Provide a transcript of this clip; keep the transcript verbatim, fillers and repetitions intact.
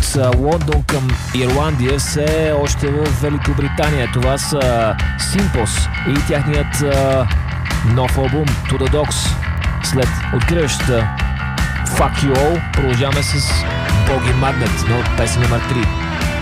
от Лондон към Ирландия, все още в Великобритания. Това са Симпос и тяхният а, нов албум To The Dogs. След откриващата Fuck You All продължаваме с Боги Магнет, но песен номер три.